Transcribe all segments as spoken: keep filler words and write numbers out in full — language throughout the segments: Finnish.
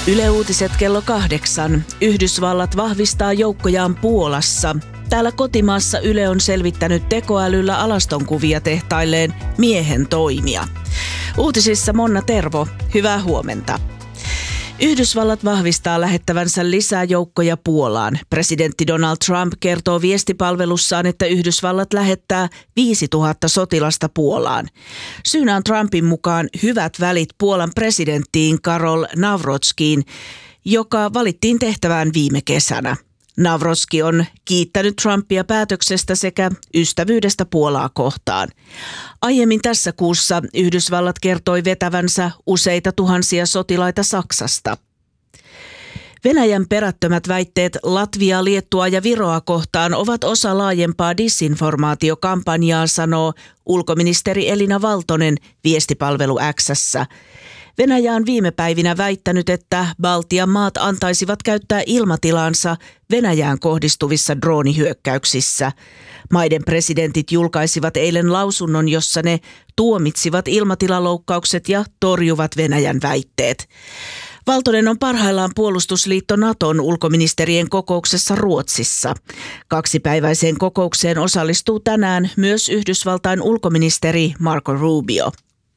Yle Uutiset kello kahdeksan. Yhdysvallat vahvistaa joukkojaan Puolassa. Täällä kotimaassa Yle on selvittänyt tekoälyllä alastonkuvia tehtailleen miehen toimia. Uutisissa Monna Tervo, hyvää huomenta. Yhdysvallat vahvistaa lähettävänsä lisää joukkoja Puolaan. Presidentti Donald Trump kertoo viestipalvelussaan, että Yhdysvallat lähettää viisituhatta sotilasta Puolaan. Syynä on Trumpin mukaan hyvät välit Puolan presidenttiin Karol Nawrockiin, joka valittiin tehtävään viime kesänä. Nawrocki on kiittänyt Trumpia päätöksestä sekä ystävyydestä Puolaa kohtaan. Aiemmin tässä kuussa Yhdysvallat kertoi vetävänsä useita tuhansia sotilaita Saksasta. Venäjän perättömät väitteet Latviaa, Liettua ja Viroa kohtaan ovat osa laajempaa disinformaatiokampanjaa, sanoo ulkoministeri Elina Valtonen viestipalvelu X:ssä. Venäjä on viime päivinä väittänyt, että Baltian maat antaisivat käyttää ilmatilansa Venäjään kohdistuvissa droonihyökkäyksissä. Maiden presidentit julkaisivat eilen lausunnon, jossa ne tuomitsivat ilmatilaloukkaukset ja torjuvat Venäjän väitteet. Valtonen on parhaillaan puolustusliitto Naton ulkoministerien kokouksessa Ruotsissa. Kaksipäiväiseen kokoukseen osallistuu tänään myös Yhdysvaltain ulkoministeri Marco Rubio.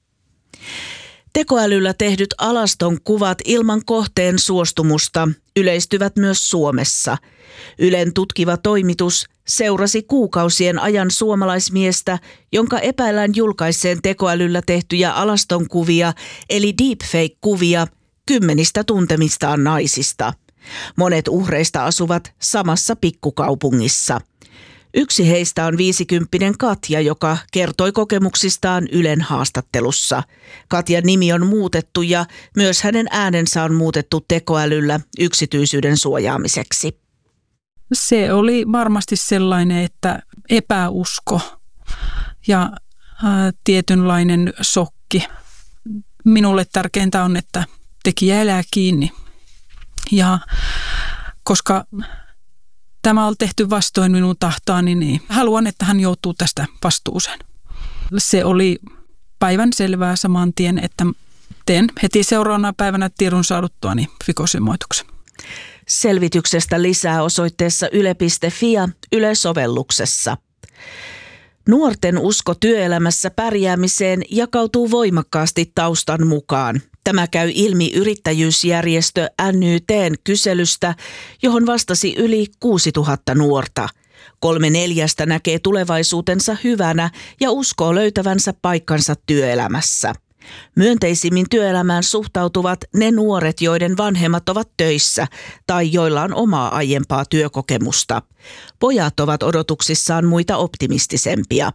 Tekoälyllä tehdyt alaston kuvat ilman kohteen suostumusta yleistyvät myös Suomessa. Ylen tutkiva toimitus seurasi kuukausien ajan suomalaismiestä, jonka epäillään julkaisseen tekoälyllä tehtyjä alaston kuvia eli deepfake-kuvia kymmenistä tuntemistaan naisista. Monet uhreista asuvat samassa pikkukaupungissa. Yksi heistä on viisikymppinen Katja, joka kertoi kokemuksistaan Ylen haastattelussa. Katjan nimi on muutettu ja myös hänen äänensä on muutettu tekoälyllä yksityisyyden suojaamiseksi. Se oli varmasti sellainen, että epäusko ja ää, tietynlainen shokki. Minulle tärkeintä on, että tekijä elää kiinni. Ja koska tämä on tehty vastoin minun tahtoani, niin haluan, että hän joutuu tästä vastuuseen. Se oli päivän selvää saman tien, että teen heti seuraavana päivänä tiedon saaduttuani rikosilmoituksen. Selvityksestä lisää osoitteessa yle piste fi ja Yle-sovelluksessa. Nuorten usko työelämässä pärjäämiseen jakautuu voimakkaasti taustan mukaan. Tämä käy ilmi yrittäjyysjärjestö N Y T:n kyselystä, johon vastasi yli kuusituhatta nuorta. Kolme neljästä näkee tulevaisuutensa hyvänä ja uskoo löytävänsä paikkansa työelämässä. Myönteisimmin työelämään suhtautuvat ne nuoret, joiden vanhemmat ovat töissä tai joilla on omaa aiempaa työkokemusta. Pojat ovat odotuksissaan muita optimistisempia.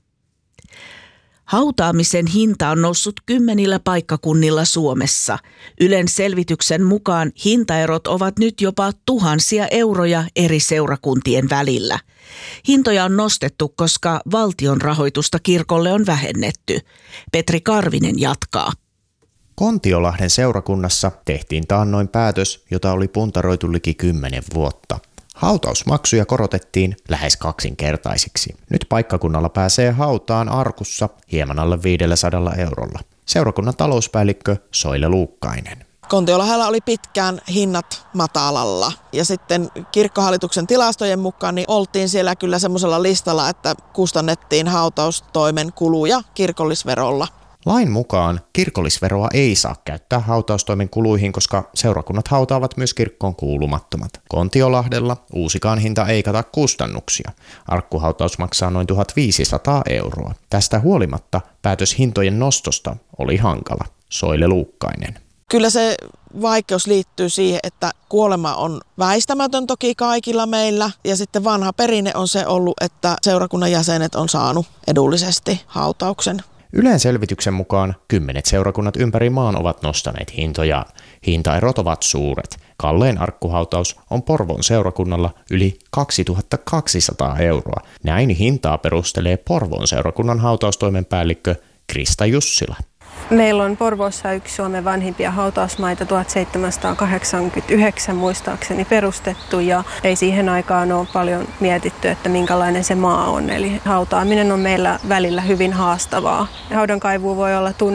Hautaamisen hinta on noussut kymmenillä paikkakunnilla Suomessa. Ylen selvityksen mukaan hintaerot ovat nyt jopa tuhansia euroja eri seurakuntien välillä. Hintoja on nostettu, koska valtion rahoitusta kirkolle on vähennetty. Petri Karvinen jatkaa. Kontiolahden seurakunnassa tehtiin taannoin päätös, jota oli puntaroitu liki kymmenen vuotta. Hautausmaksuja korotettiin lähes kaksinkertaisiksi. Nyt paikkakunnalla pääsee hautaan arkussa hieman alle viisisataa eurolla. Seurakunnan talouspäällikkö Soile Luukkainen. Kontiolahdella oli pitkään hinnat matalalla ja sitten kirkkohallituksen tilastojen mukaan niin oltiin siellä kyllä semmoisella listalla, että kustannettiin hautaustoimen kuluja kirkollisverolla. Lain mukaan kirkollisveroa ei saa käyttää hautaustoimen kuluihin, koska seurakunnat hautaavat myös kirkkoon kuulumattomat. Kontiolahdella uusikaan hinta ei kata kustannuksia. Arkkuhautaus maksaa noin tuhatviisisataa euroa. Tästä huolimatta päätös hintojen nostosta oli hankala. Soile Luukkainen. Kyllä se vaikeus liittyy siihen, että kuolema on väistämätön toki kaikilla meillä. Ja sitten vanha perinne on se ollut, että seurakunnan jäsenet on saanut edullisesti hautauksen. Ylen selvityksen mukaan kymmenet seurakunnat ympäri maan ovat nostaneet hintoja. Hintaerot ovat suuret. Kallein arkkuhautaus on Porvoon seurakunnalla yli kaksituhattakaksisataa euroa. Näin hintaa perustelee Porvoon seurakunnan hautaustoimen päällikkö Krista Jussila. Meillä on Porvoossa yksi Suomen vanhimpia hautausmaita, tuhatseitsemänsataakahdeksankymmentäyhdeksän muistaakseni perustettu, ja ei siihen aikaan ole paljon mietitty, että minkälainen se maa on. Eli hautaaminen on meillä välillä hyvin haastavaa. Haudankaivu voi olla tunne